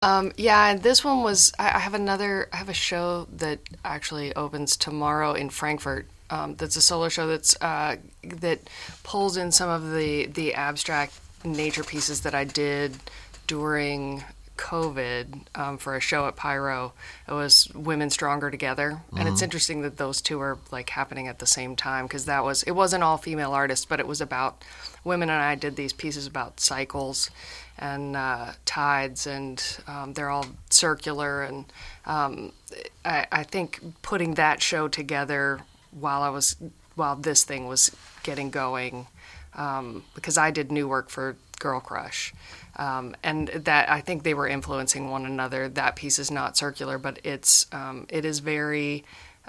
Yeah, and this one was. I have a show that actually opens tomorrow in Frankfurt. That's a solo show that pulls in some of the abstract nature pieces that I did during COVID for a show at Pyro. It was Women Stronger Together, and it's interesting that those two are like happening at the same time because it wasn't all female artists, but it was about women, and I did these pieces about cycles and tides, and they're all circular. And I think putting that show together while this thing was getting going, because I did new work for Girl Crush, and that I think they were influencing one another. That piece is not circular, but it is very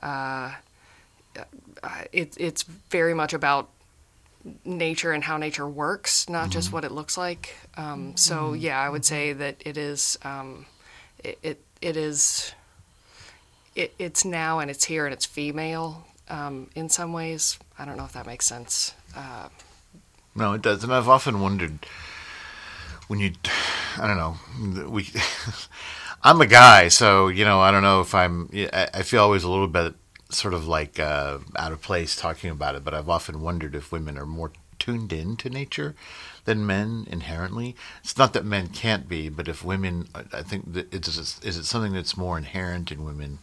it's very much about nature and how nature works, not just what it looks like. So yeah, I would say that it is it's now and it's here and it's female in some ways. I don't know if that makes sense. No, it does, and I've often wondered when I don't know, I'm a guy, so I don't know if I feel always a little bit sort of like out of place talking about it, but I've often wondered if women are more tuned in to nature than men inherently. It's not that men can't be, but if women, I think that is it something that's more inherent in women?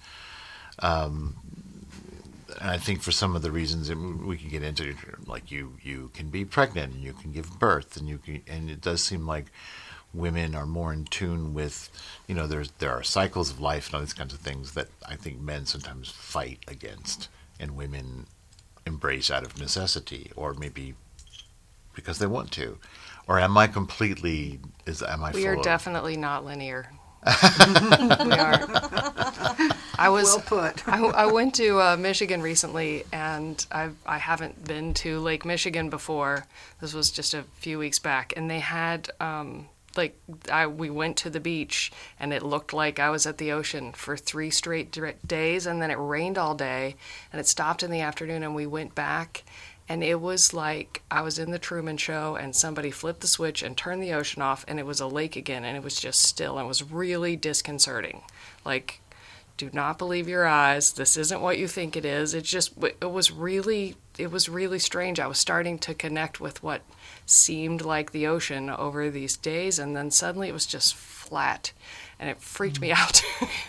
And I think for some of the reasons that we can get into, like you can be pregnant and you can give birth, and it does seem like women are more in tune with, there are cycles of life and all these kinds of things that I think men sometimes fight against, and women embrace out of necessity, or maybe because they want to. Or am I completely? We are definitely not linear. We are. Well put. I went to Michigan recently, and I haven't been to Lake Michigan before. This was just a few weeks back, and they had we went to the beach, and it looked like I was at the ocean for 3 straight days, and then it rained all day, and it stopped in the afternoon, and we went back. And it was like I was in the Truman Show and somebody flipped the switch and turned the ocean off, and it was a lake again, and it was just still, and it was really disconcerting. Like, do not believe your eyes. This isn't what you think it is. It was really strange. I was starting to connect with what seemed like the ocean over these days, and then suddenly it was just flat, and it freaked me out.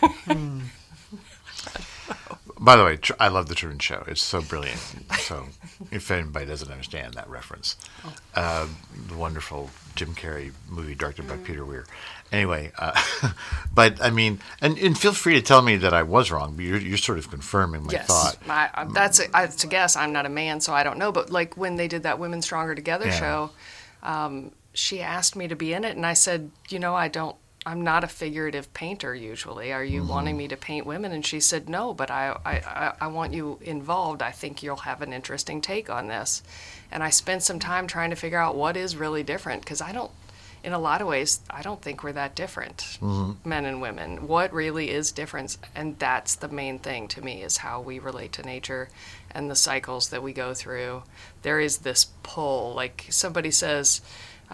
By the way, I love the Truman Show. It's so brilliant. So, if anybody doesn't understand that reference, the wonderful Jim Carrey movie directed by Peter Weir. Anyway, but I mean, and feel free to tell me that I was wrong. But you're sort of confirming my thought. That's a guess. I'm not a man, so I don't know. But like when they did that Women Stronger Together show, she asked me to be in it, and I said, I'm not a figurative painter usually. Are you wanting me to paint women? And she said, no, but I want you involved. I think you'll have an interesting take on this. And I spent some time trying to figure out what is really different, because in a lot of ways, I don't think we're that different, men and women. What really is different? And that's the main thing to me, is how we relate to nature and the cycles that we go through. There is this pull, like somebody says,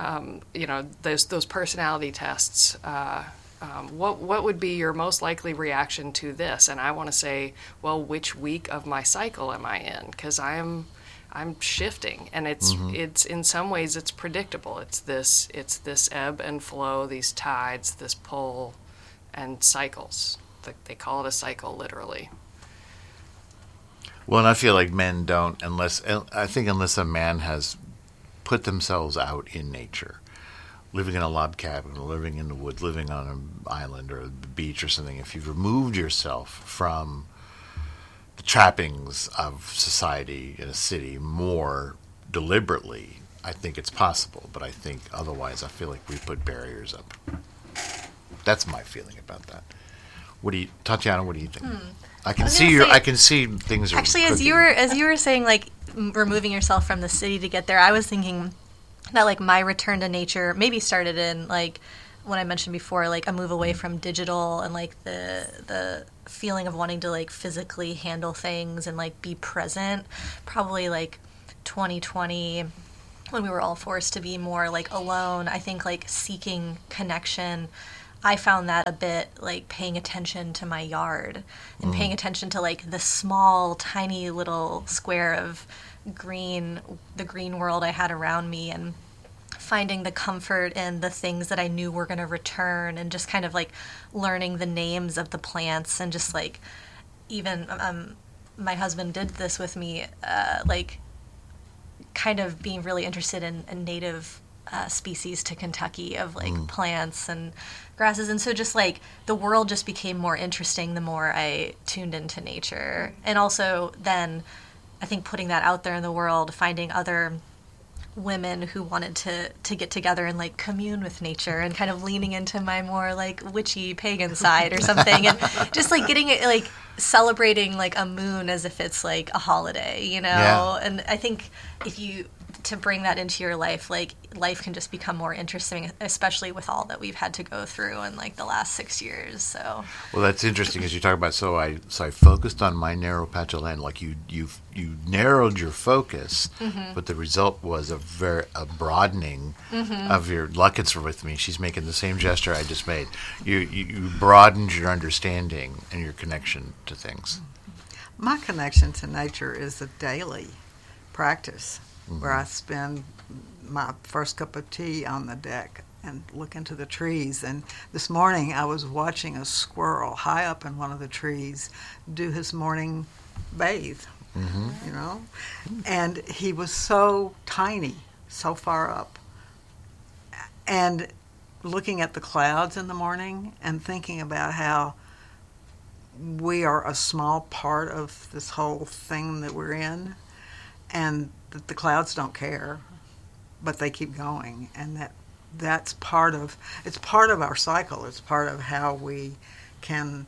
those personality tests. What would be your most likely reaction to this? And I want to say, well, which week of my cycle am I in? Because I'm shifting, and it's in some ways it's predictable. It's this ebb and flow, these tides, this pull, and cycles. They call it a cycle, literally. Well, and I feel like men don't, unless a man has put themselves out in nature, living in a log cabin, or living in the woods, living on an island or a beach or something. If you've removed yourself from the trappings of society in a city more deliberately, I think it's possible. But I think otherwise, I feel like we put barriers up. That's my feeling about that. Tatiana? What do you think? I can see things are actually cooking. as you were saying, like, removing yourself from the city to get there, I was thinking that, like, my return to nature maybe started in, like, when I mentioned before, like, a move away from digital, and, like, the feeling of wanting to, like, physically handle things and, like, be present, probably, like, 2020, when we were all forced to be more, like, alone. I think, like, seeking connection I found that a bit like paying attention to my yard and paying attention to like the small, tiny little square of green, the green world I had around me, and finding the comfort in the things that I knew were going to return, and just kind of like learning the names of the plants, and just like even my husband did this with me, like kind of being really interested in native species to Kentucky of like plants and grasses, and so just like the world just became more interesting the more I tuned into nature. And also then I think putting that out there in the world, finding other women who wanted to get together and like commune with nature, and kind of leaning into my more like witchy pagan side or something, and just like getting it, like celebrating like a moon as if it's like a holiday, you know? Yeah. And I think if you to bring that into your life, like life can just become more interesting, especially with all that we've had to go through in like the last 6 years. So well, that's interesting because you talk about I focused on my narrow patch of land. Like you narrowed your focus, but the result was a broadening of your. Luckett's with me. She's making the same gesture I just made. You broadened your understanding and your connection to things. My connection to nature is a daily practice where I spend my first cup of tea on the deck and look into the trees. And this morning I was watching a squirrel high up in one of the trees do his morning bathe, you know? And he was so tiny, so far up. And looking at the clouds in the morning and thinking about how we are a small part of this whole thing that we're in, and that the clouds don't care, but they keep going, and that's part of our cycle. It's part of how we can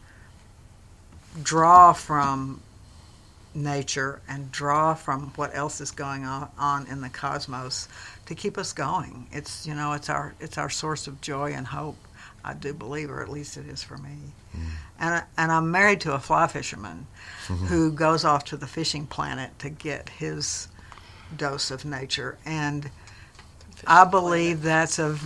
draw from nature and draw from what else is going on in the cosmos to keep us going. It's it's our source of joy and hope. I do believe, or at least it is for me. And I'm married to a fly fisherman who goes off to the fishing planet to get his dose of nature, and I believe that's what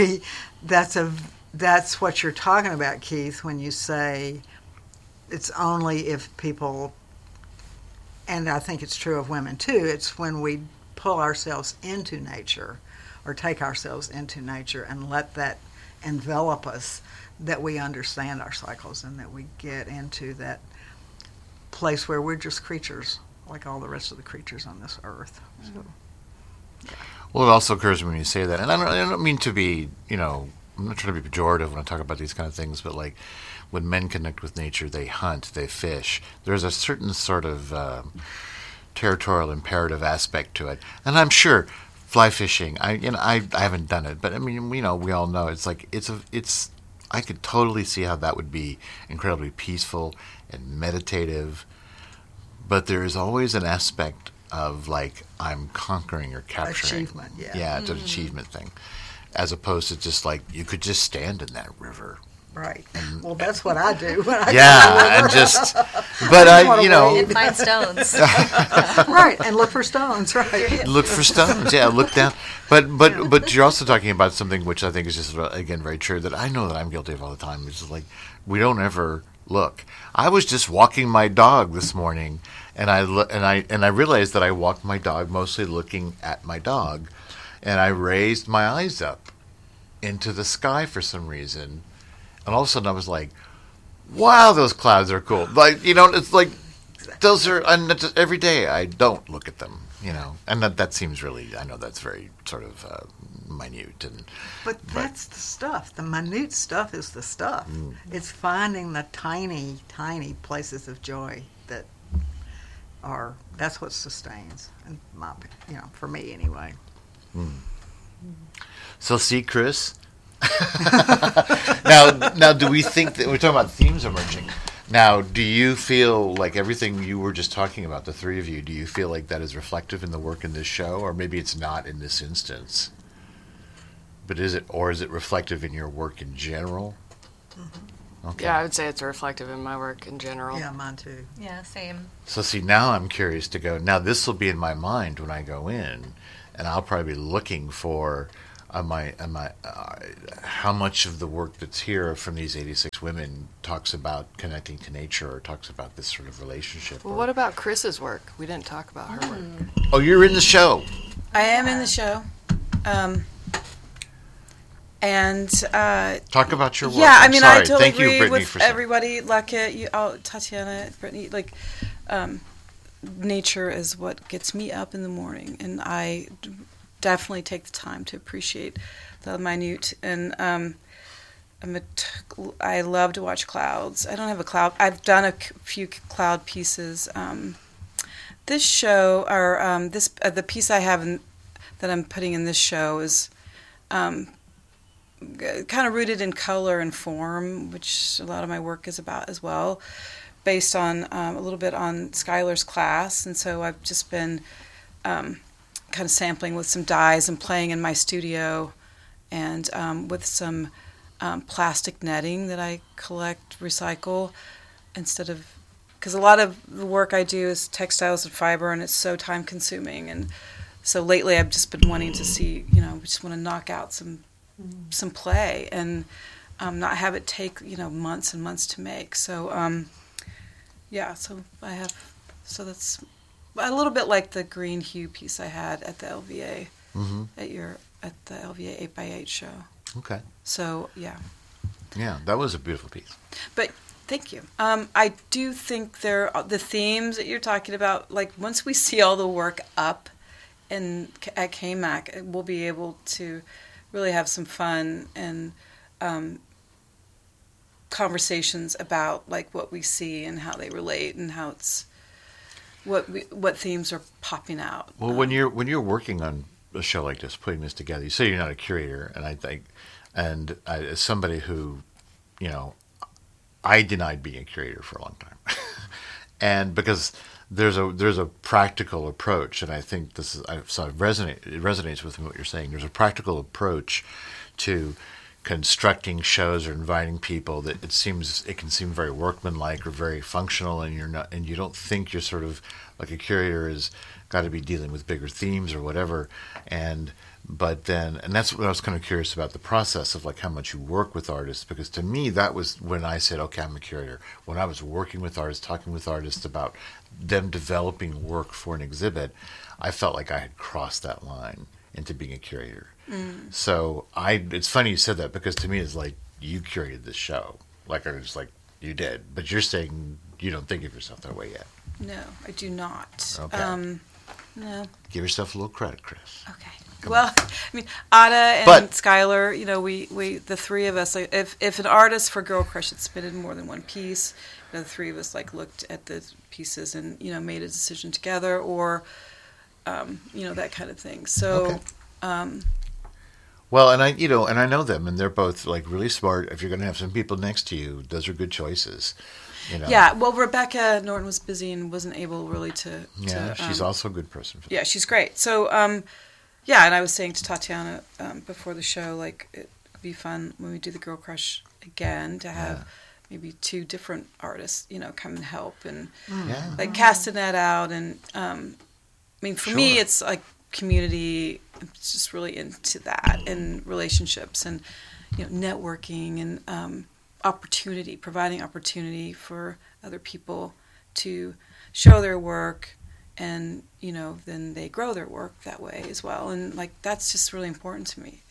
you're talking about, Keith, when you say it's only if people, and I think it's true of women too, it's when we pull ourselves into nature or take ourselves into nature and let that envelop us, that we understand our cycles and that we get into that place where we're just creatures like all the rest of the creatures on this earth. So, yeah. Well, it also occurs to me when you say that, and I don't mean to be, I'm not trying to be pejorative when I talk about these kind of things, but like when men connect with nature, they hunt, they fish. There's a certain sort of territorial imperative aspect to it, and I'm sure fly fishing. I haven't done it, but I mean, we all know it's like it's. I could totally see how that would be incredibly peaceful and meditative. But there is always an aspect of like I'm conquering or capturing. Achievement, yeah. Yeah, it's an achievement thing, as opposed to just like you could just stand in that river. Right. Well, that's what I do when I and just, but and find stones. Right, and look for stones. Right. Look for stones. Yeah, look down. But you're also talking about something which I think is just again very true that I know that I'm guilty of all the time. It's just like we don't ever look. I was just walking my dog this morning, and I realized that I walked my dog mostly looking at my dog, and I raised my eyes up into the sky for some reason. And all of a sudden I was like, wow, those clouds are cool. Like, it's like, those are, and every day I don't look at them, and that seems really, I know that's very sort of minute. But that's the stuff. The minute stuff is the stuff. It's finding the tiny, tiny places of joy that's what sustains, and for me anyway. So see, Chris, now, do we think that we're talking about themes emerging? Now, do you feel like everything you were just talking about, the three of you, do you feel like that is reflective in the work in this show, or maybe it's not in this instance? But is it reflective in your work in general? Mm-hmm. Okay. Yeah, I would say it's reflective in my work in general. Yeah, mine too. Yeah, same. So see, now I'm curious to go. Now this will be in my mind when I go in, and I'll probably be looking for how much of the work that's here from these 86 women talks about connecting to nature or talks about this sort of relationship? Well, what about Chris's work? We didn't talk about her work. Oh, you're in the show. I am in the show. And talk about your work. Yeah, I'm sorry. I totally Thank agree you, Brittany, with for everybody. Luckett, Tatiana, Brittany. Nature is what gets me up in the morning, and I definitely take the time to appreciate the minute. And I love to watch clouds. I don't have a cloud. I've done a few cloud pieces. This show, or the piece I have that I'm putting in this show is kind of rooted in color and form, which a lot of my work is about as well, based on a little bit on Skylar's class. And so I've just been kind of sampling with some dyes and playing in my studio, and with some plastic netting that I recycle, instead of, because a lot of the work I do is textiles and fiber, and it's so time consuming. And so lately I've just been wanting to see, just want to knock out some play and not have it take, months and months to make. So, so that's a little bit like the green hue piece I had at the LVA, at the LVA 8x8 show. Okay. So, yeah. Yeah, that was a beautiful piece. But thank you. I do think the themes that you're talking about, like once we see all the work up at KMAC, we'll be able to really have some fun and conversations about like what we see and how they relate and how it's what themes are popping out. Well, when you're working on a show like this, putting this together, you say you're not a curator, and I think, as somebody who, I denied being a curator for a long time, and because there's a practical approach, and I think it resonates with what you're saying. There's a practical approach to constructing shows or inviting people that it can seem very workmanlike or very functional, and you don't think you're sort of like a curator has got to be dealing with bigger themes or whatever, but that's what I was kind of curious about, the process of like how much you work with artists, because to me that was when I said, okay, I'm a curator. When I was working with artists, talking with artists about them developing work for an exhibit, I felt like I had crossed that line into being a curator. So it's funny you said that, because to me it's like you curated this show, like I was like you did, but you're saying you don't think of yourself that way yet. No, I do not. Okay. No. Give yourself a little credit, Chris. Okay. Well, Ada and Skylar, we the three of us, like, if an artist for Girl Crush had submitted more than one piece, the three of us like looked at the pieces and made a decision together, or that kind of thing. So. Okay. Well, and I know them, and they're both like really smart. If you're going to have some people next to you, those are good choices. Yeah. Well, Rebecca Norton was busy and wasn't able really to. Yeah, she's also a good person. Yeah, she's great. So, and I was saying to Tatiana before the show, like it would be fun when we do the Girl Crush again to have maybe two different artists, come and help and like cast a net out. And for me, it's like community. I'm just really into that, and relationships, and networking, and providing opportunity for other people to show their work, and then they grow their work that way as well. And like that's just really important to me.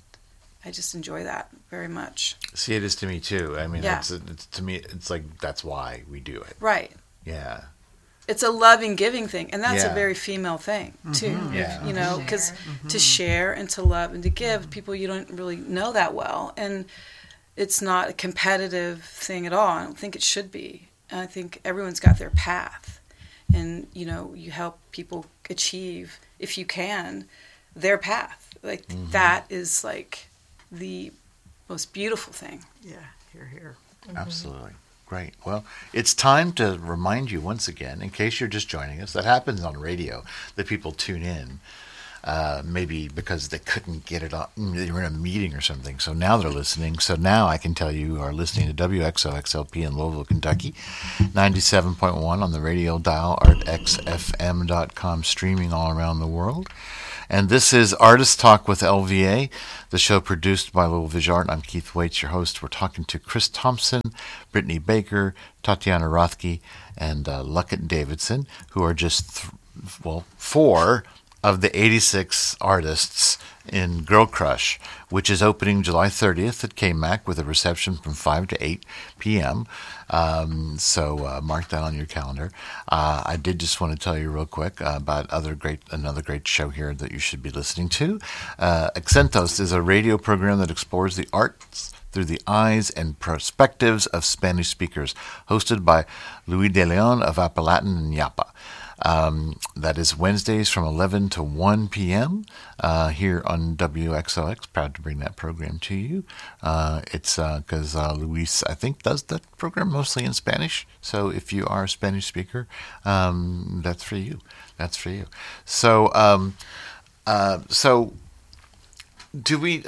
I just enjoy that very much. See, it is to me too. I mean, it's to me, it's like that's why we do it. Right. Yeah. It's a loving, giving thing, and that's a very female thing too. Yeah. Because to share and to love and to give people you don't really know that well, and it's not a competitive thing at all. I don't think it should be. I think everyone's got their path, and you help people achieve, if you can, their path. Like that is like the most beautiful thing. Yeah, here. Absolutely. Great. Well, it's time to remind you once again, in case you're just joining us, that happens on radio, that people tune in, maybe because they couldn't get it on, they were in a meeting or something, so now they're listening. So now I can tell you are listening to WXOXLP in Louisville, Kentucky, 97.1 on the radio dial, artxfm.com, streaming all around the world. And this is Artist Talk with LVA, the show produced by Little Vision Art. I'm Keith Waits, your host. We're talking to Chris Thompson, Brittany Baker, Tatiana Rothke, and Luckett Davidson, who are just, four of the 86 artists in Girl Crush, which is opening July 30th at KMAC with a reception from 5 to 8 p.m. So mark that on your calendar. I did just want to tell you real quick about another great show here that you should be listening to. Accentos is a radio program that explores the arts through the eyes and perspectives of Spanish speakers, hosted by Luis de Leon of Apalatin and Yapa. That is Wednesdays from 11 to 1 p.m. Here on WXOX. Proud to bring that program to you. It's because Luis, I think, does that program mostly in Spanish. So if you are a Spanish speaker, that's for you. That's for you. So, do we,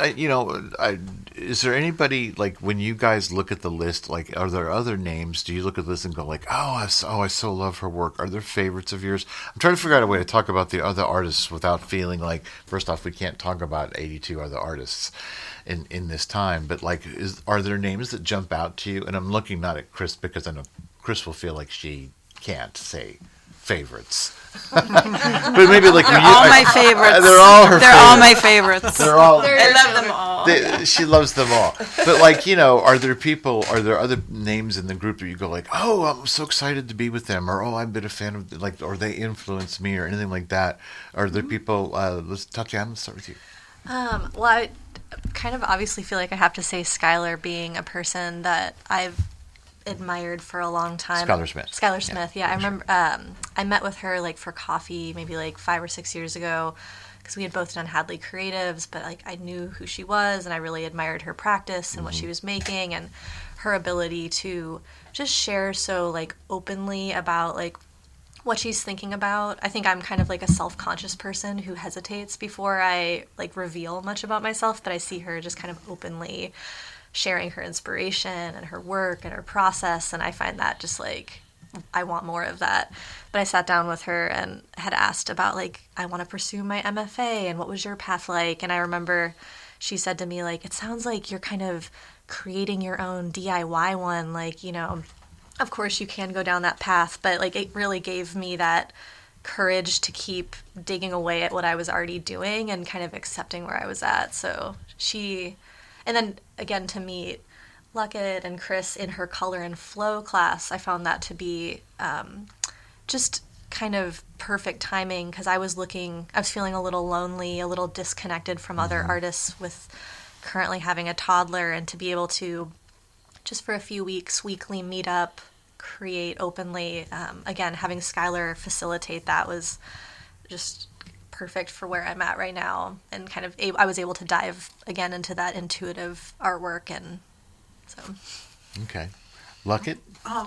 is there anybody, like, when you guys look at the list, like, are there other names? Do you look at this and go, like, I so love her work? Are there favorites of yours? I'm trying to figure out a way to talk about the other artists without feeling like, first off, we can't talk about 82 other artists in this time. But, like, are there names that jump out to you? And I'm looking not at Chris because I know Chris will feel like she can't say favorites. But maybe like they're all my favorites. They're all her. They're favorites. all my favorites. They're all. I love them all. She loves them all. But like, are there other names in the group that you go like, oh, I'm so excited to be with them, or I've been a fan of, like, or they influenced me, or anything like that? Are there people? Tatiana, let's start with you. Well, I kind of obviously feel like I have to say Skylar, being a person that I've admired for a long time. Skylar Smith, yeah. I remember I met with her like for coffee maybe like 5 or 6 years ago because we had both done Hadley Creatives, but like I knew who she was and I really admired her practice and what she was making and her ability to just share so like openly about like what she's thinking about. I think I'm kind of like a self-conscious person who hesitates before I like reveal much about myself, but I see her just kind of openly sharing her inspiration and her work and her process, and I find that just like I want more of that. But I sat down with her and had asked about like I want to pursue my MFA and what was your path like, and I remember she said to me like, it sounds like you're kind of creating your own DIY one, like, of course you can go down that path, but like it really gave me that courage to keep digging away at what I was already doing and kind of accepting where I was at. So and then again, to meet Luckett and Chris in her color and flow class, I found that to be just kind of perfect timing because I was feeling a little lonely, a little disconnected from other artists with currently having a toddler, and to be able to just for a few weeks weekly meet up, create openly. Again, having Skylar facilitate that was just perfect for where I'm at right now, and kind of I was able to dive again into that intuitive artwork, and so. Okay, Luckett.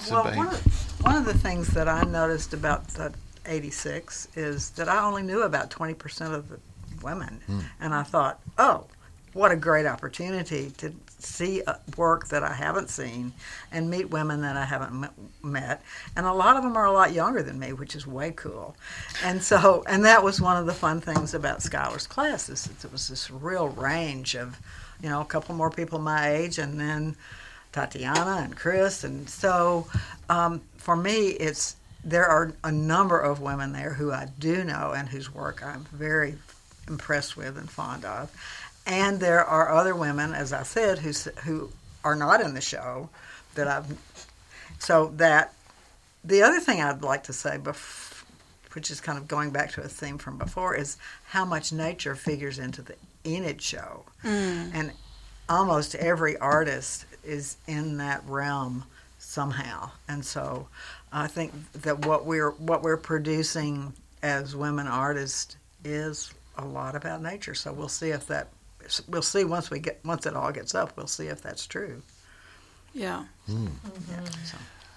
One of the things that I noticed about the 86 is that I only knew about 20% of the women, and I thought, oh, what a great opportunity to see work that I haven't seen and meet women that I haven't met. And a lot of them are a lot younger than me, which is way cool. And that was one of the fun things about Skylar's class, is that there was this real range of, a couple more people my age, and then Tatiana and Chris. And so for me, there are a number of women there who I do know and whose work I'm very impressed with and fond of. And there are other women, as I said, who are not in the show so that the other thing I'd like to say, which is kind of going back to a theme from before, is how much nature figures into the Enid show. And almost every artist is in that realm somehow. And so I think that what we're producing as women artists is a lot about nature. So we'll see once it all gets up, we'll see if that's true. Yeah. So.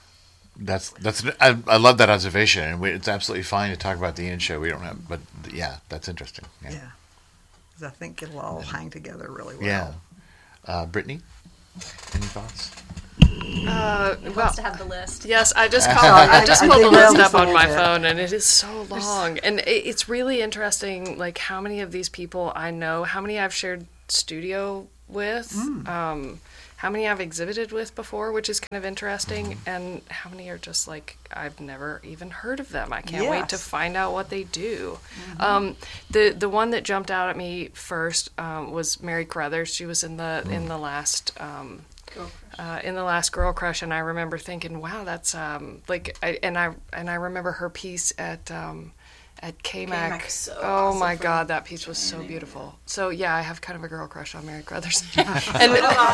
I love that observation, and it's absolutely fine to talk about the Enid show. We don't have, but yeah, that's interesting. Yeah. Because I think it'll all hang together really well. Yeah. Brittany, any thoughts? He well, wants to have the list. yes, I just pulled the list up on my Yeah. phone, and it is so long. And it's really interesting, like how many of these people I know, how many I've shared studio with, how many I've exhibited with before, which is kind of interesting, and how many are just like I've never even heard of them. I can't wait to Yes. find out what they do. The one that jumped out at me first was Mary Carruthers. She was in the last. In the last Girl Crush, and I remember thinking, "Wow, that's like," I remember her piece at KMAC. So Oh awesome my for God, that piece was so beautiful. So yeah, I have kind of a girl crush on Mary Carruthers, and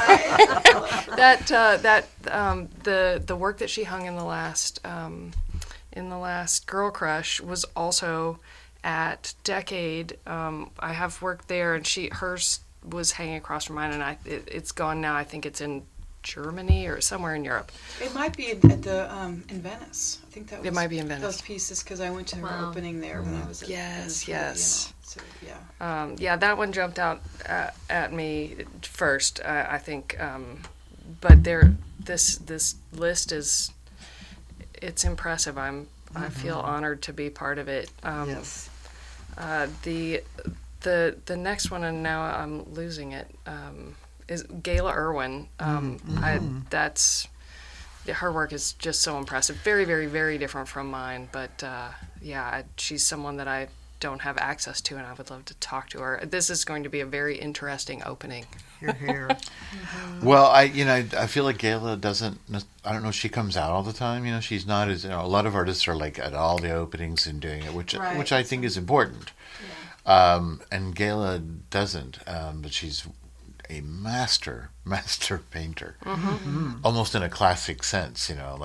the work that she hung in the last Girl Crush was also at Decade. I have worked there, and hers was hanging across from mine, and it's gone now. I think it's in Germany or somewhere in Europe. It might be at the in Venice. I think that was It might be in Venice. those pieces because I went to her opening there when I was at Yes, Venice, yes. So yeah. Yeah, that one jumped out at me first. I think, but this list it's impressive. I feel honored to be part of it. Yes. The next one, and now I'm losing it, is Gayla Irwin. Her work is just so impressive. Very, very, very different from mine. But she's someone that I don't have access to, and I would love to talk to her. This is going to be a very interesting opening. You're here. Well, I feel like Gayla doesn't. I don't know. She comes out all the time. She's not as. A lot of artists are like at all the openings and doing it, which I think is important. And Gayla doesn't. But she's a master painter, almost in a classic sense.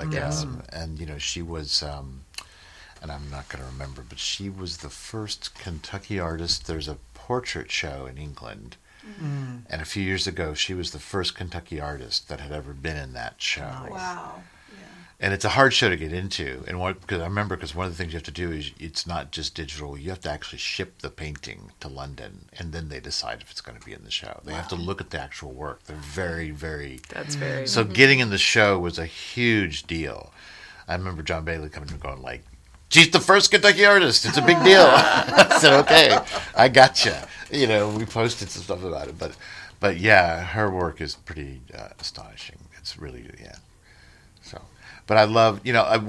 And she was. And I'm not going to remember, but she was the first Kentucky artist. There's a portrait show in England. And a few years ago, she was the first Kentucky artist that had ever been in that show. Nice. Wow. And it's a hard show to get into. And because one of the things you have to do is it's not just digital. You have to actually ship the painting to London, and then they decide if it's going to be in the show. They have to look at the actual work. They're very, very... That's very... So getting in the show was a huge deal. I remember John Bailey coming and going like, "She's the first Kentucky artist. It's a big deal." I said, "Okay, I gotcha." We posted some stuff about it, but yeah, her work is pretty astonishing. It's really So, but I love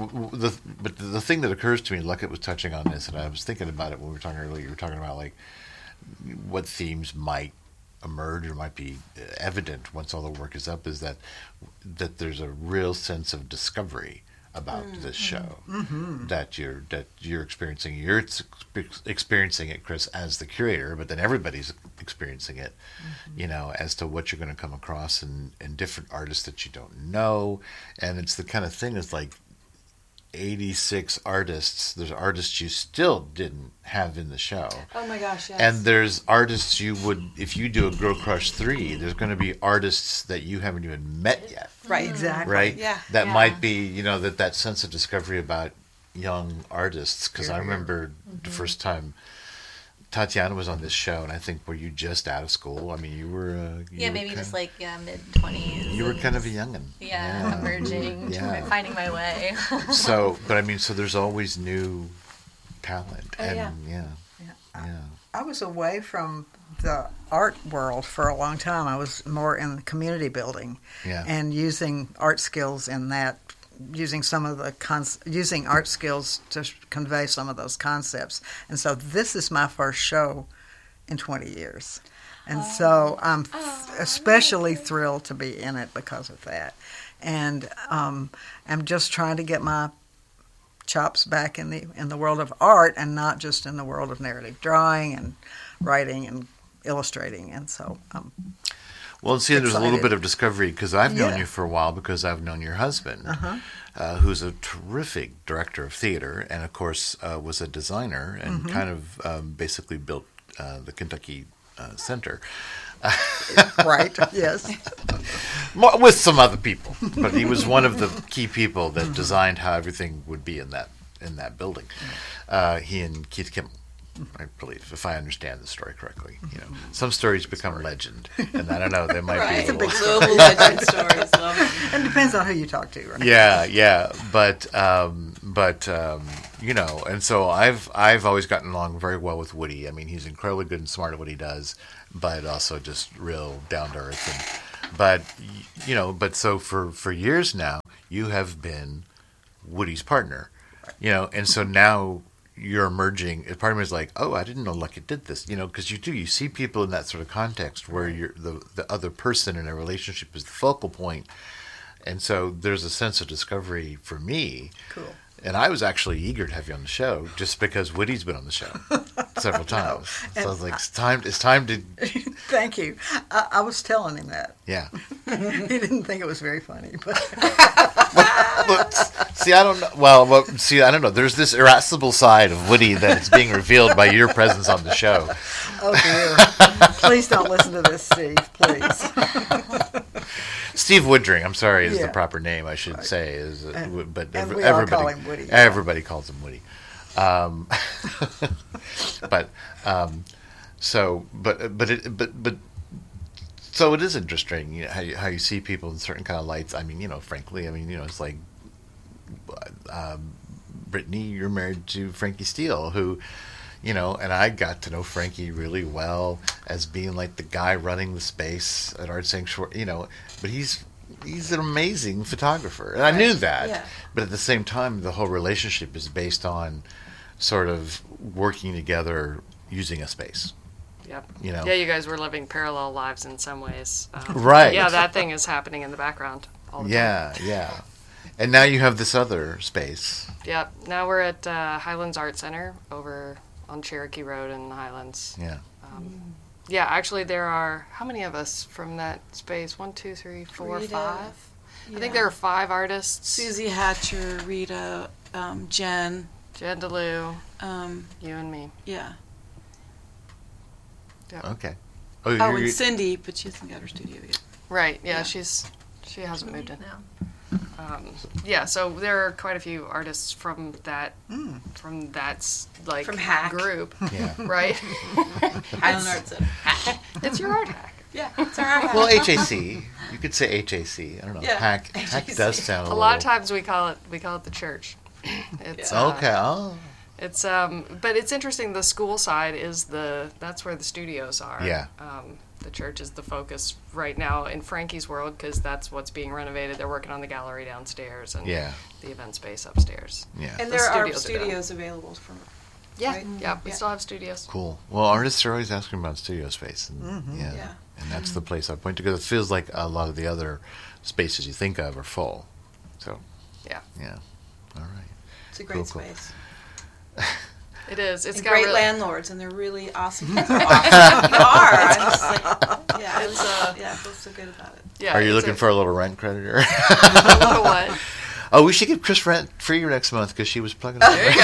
the thing that occurs to me. Luckett was touching on this, and I was thinking about it when we were talking earlier. You were talking about like what themes might emerge or might be evident once all the work is up. Is that there's a real sense of discovery about this show that you're experiencing. You're experiencing it, Chris, as the curator, but then everybody's experiencing it, as to what you're going to come across and different artists that you don't know. And it's the kind of thing that's like 86 artists. There's artists you still didn't have in the show. Oh my gosh, yes. And there's artists you would, if you do a Girl Crush 3, there's going to be artists that you haven't even met yet. Right. Exactly. Right? Yeah. That might be, that sense of discovery about young artists. Because I remember the first time Tatiana was on this show, and I think, were you just out of school? I mean, you were... Maybe just like mid-20s. You were kind of a youngin'. Yeah, emerging, finding my way. So there's always new talent. I was away from the art world for a long time. I was more in community building and using art skills in that, using some of the using art skills to convey some of those concepts. And so this is my first show in 20 years. And so I'm especially thrilled to be in it because of that. And I'm just trying to get my chops back in the world of art and not just in the world of narrative drawing and writing and illustrating. And so well, see, there's a little bit of discovery because I've known you for a while because I've known your husband, who's a terrific director of theater and, of course, was a designer and kind of basically built the Kentucky Center. Right, yes. With some other people. But he was one of the key people that designed how everything would be in that building. He and Keith Kimmel. I believe, if I understand the story correctly. Some stories become legend, and I don't know, they might Right. be a little, Global legend stories. Love them. And it depends on who you talk to, right? yeah, but and so I've always gotten along very well with Woody. I mean, he's incredibly good and smart at what he does, but also just real down to earth. But so for years now, you have been Woody's partner, and so now you're emerging. Part of me is like, oh, I didn't know Luckett did this, because you see people in that sort of context where you're the other person in a relationship is the focal point. And so there's a sense of discovery for me. Cool. And I was actually eager to have you on the show just because Woody's been on the show several times. So I was like, it's time to... Thank you. I was telling him that. Yeah. He didn't think it was very funny, but... See, I don't know. Well, see, I don't know. There's this irascible side of Woody that is being revealed by your presence on the show. Oh, dear. Please don't listen to this, Steve, please. Steve Woodring, I'm sorry, is the Yeah. proper name, I should say. But and we all everybody call him Woody. Everybody calls him Woody. So it is interesting, how you see people in certain kind of lights. I mean, frankly, it's like Brittany, you're married to Frankie Steele, who, and I got to know Frankie really well as being like the guy running the space at Art Sanctuary, but he's an amazing photographer, and I knew that. Yeah. But at the same time, the whole relationship is based on sort of working together using a space. Yep. You Yeah, you guys were living parallel lives in some ways. Right. Yeah, that thing is happening in the background all the time. Yeah. And now you have this other space. Yep. Now we're at Highlands Art Center over on Cherokee Road in the Highlands. Yeah. Yeah, actually there are, how many of us from that space? 1, 2, 3, 4, Rita. 5? I think Yeah. there are 5 artists. Susie Hatcher, Rita, Jen. Jen DeLue, Um, you and me. yeah. Okay. Oh, you're- and Cindy, but she hasn't got her studio yet. Right, yeah, Yeah. she hasn't moved in. No. Yeah, so there are quite a few artists from that Mm. like From Hack. group, yeah. right? Highland Art Center. It's your art hack. Yeah, it's our Well, HAC. You could say HAC. I don't know. Yeah, Hack HAC. does sound A lot of times we call it the church. It's Okay. Oh. It's but it's interesting. The school side is that's where the studios are. Yeah. The church is the focus right now in Frankie's world because that's what's being renovated. They're working on the gallery downstairs and Yeah. the event space upstairs. Yeah. And The there are studios are done. studios available for. Yeah, Right? yeah, we Yeah. still have studios. Cool. Well, artists are always asking about studio space. And, yeah. Yeah. And that's the place I point to because it feels like a lot of the other spaces you think of are full. So, Yeah, yeah. All right. It's a great Cool. space. it is. It's And got great really, landlords, and they're really awesome. People. You are. I'm just like, yeah, it was, I feel so good about it. Yeah, Are you it's looking for a little rent creditor? a little what? Oh, we should give Chris rent free next month because she was plugging up. There you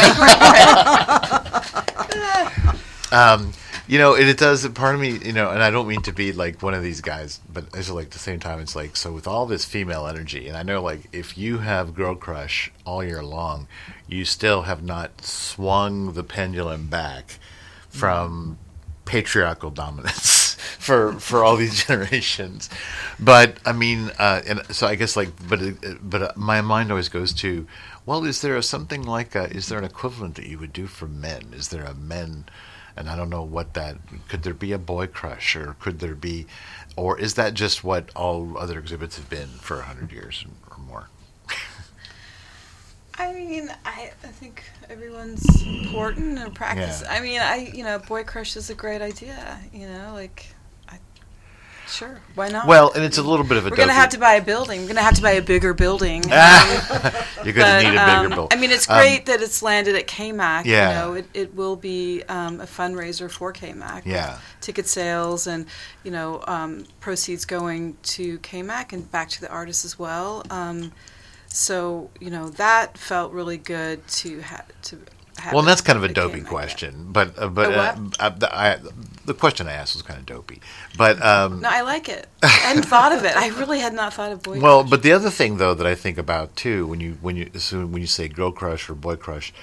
go. It does. Part of me, and I don't mean to be like one of these guys, but it's like at the same time, it's like, so with all this female energy, and I know like if you have girl crush all year long, you still have not swung the pendulum back from patriarchal dominance for all these generations. But I mean, and so I guess like, but my mind always goes to, well, is there something like is there an equivalent that you would do for men? Is there a men? And I don't know what that, could there be a boy crush or could there be, or is that just what all other exhibits have been for 100 years or more? I mean, I think everyone's important in practice. Yeah. I mean, boy crush is a great idea. Sure, why not? Well, and it's a little bit of a We're going to dopey- have to buy a building. We're going to have to buy a bigger building. You're going to need a bigger bill. I mean, it's great that it's landed at KMAC. Yeah. It will be a fundraiser for KMAC. Yeah. Ticket sales and, proceeds going to KMAC and back to the artists as well. So, that felt really good to Well, and that's kind of a it dopey came like question, but the question I asked was kind of dopey. But that. No, I like it. I hadn't thought of it. I really had not thought of boy well, crush. but the other thing though that I think about too, when you say girl crush or boy crush,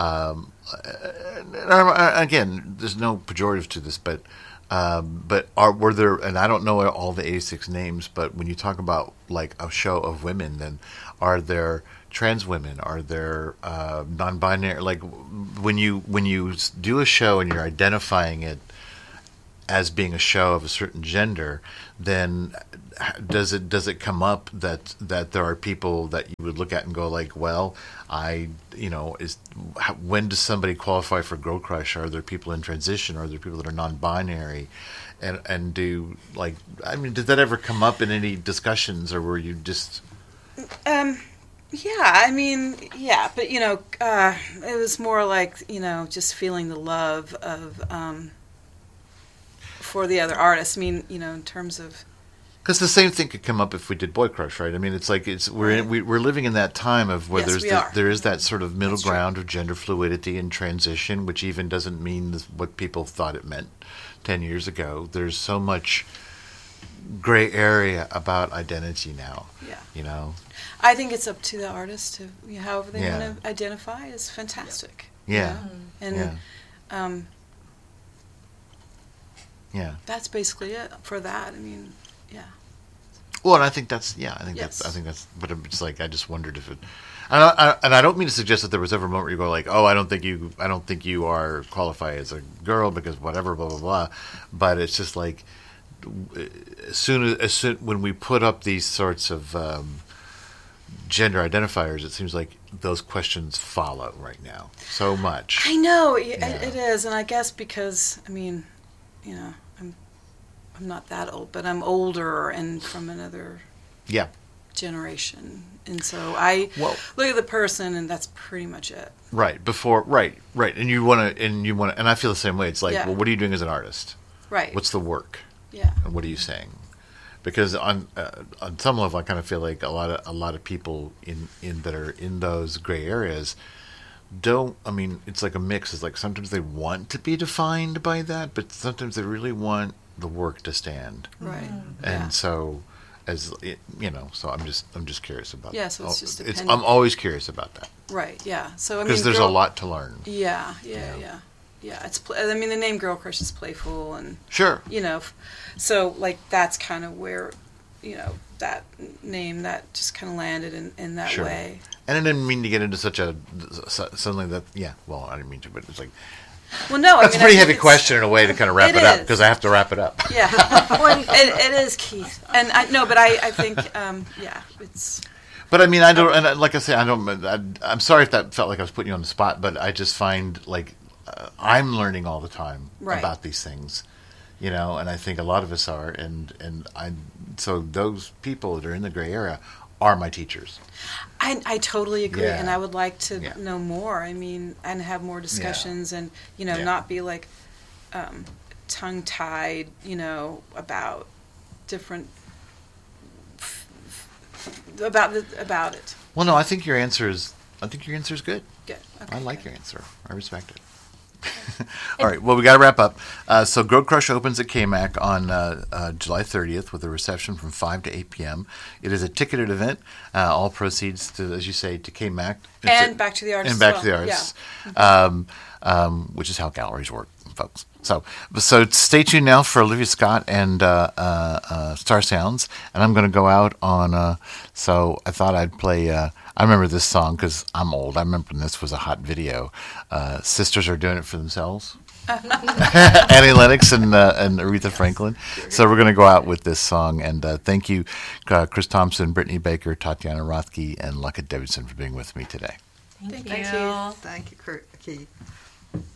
again, there's no pejorative to this, but were there? And I don't know all the 86 names, but when you talk about like a show of women, then are there trans women? Are there non-binary? Like when you do a show and you're identifying it as being a show of a certain gender, then does it come up that there are people that you would look at and go like, well, when does somebody qualify for girl crush? Are there people in transition? Are there people that are non-binary? And did that ever come up in any discussions, or were you just? Yeah, but it was more like just feeling the love of for the other artists. I mean, in terms of. Because the same thing could come up if we did boy crush, right? I mean, it's like we're living in that time of where there is that sort of middle ground of gender fluidity and transition, which even doesn't mean what people thought it meant 10 years ago. There's so much gray area about identity now. Yeah. I think it's up to the artist to however they want to identify is fantastic. Yeah. And that's basically it for that. I mean. Yeah. Well, and I think that's but it's like I just wondered if it, and I don't mean to suggest that there was ever a moment where you go like, oh, I don't think you are qualified as a girl because whatever, blah blah blah, but it's just like as soon when we put up these sorts of gender identifiers, it seems like those questions follow right now so much. I know it is, and I guess because I'm not that old, but I'm older and from another generation. And so I look at the person, and that's pretty much it. Right. And you want to, and I feel the same way. It's like, well, what are you doing as an artist? Right. What's the work? Yeah. And what are you saying? Because on some level, I kind of feel like a lot of people that are in those gray areas don't. I mean, it's like a mix. It's like sometimes they want to be defined by that, but sometimes they really want the work to stand, right? And so, so I'm just curious about. Yeah, so it's just. I'm always curious about that. Right. Yeah. So because there's a lot to learn. Yeah. It's. The name Girl Crush is playful and. Sure. So like that's kind of where, that name that just kind of landed in that way. And I didn't mean to get into something that. Yeah. Well, I didn't mean to, but it's like. Well, no, that's a pretty heavy question in a way to kind of wrap it up because I have to wrap it up. Yeah, it is, Keith, and I think, it's. But I mean, I don't, and like I say, I'm sorry if that felt like I was putting you on the spot, but I just find like I'm learning all the time about these things, and I think a lot of us are, so those people that are in the gray area are my teachers. I totally agree, and I would like to know more. I mean, and have more discussions, and not be like tongue-tied, about different about it. Well, no, I think your answer is good. Good. Okay, I like your answer. I respect it. All right. Well, we got to wrap up. So Girl Crush opens at KMAC on July 30th with a reception from 5 to 8 p.m. It is a ticketed event. All proceeds, to, as you say, to KMAC. And Back to the Arts. And Back to the Arts, which is how galleries work, folks. So stay tuned now for Olivia Scott and Star Sounds. And I'm going to go out on, so I thought I'd play... I remember this song because I'm old. I remember when this was a hot video. Sisters Are Doing It for Themselves. Annie Lennox and Aretha Franklin. So we're going to go out with this song. And thank you, Chris Thompson, Brittany Baker, Tatiana Rothke, and Luckett Davidson for being with me today. Thank you. Thank you, Keith.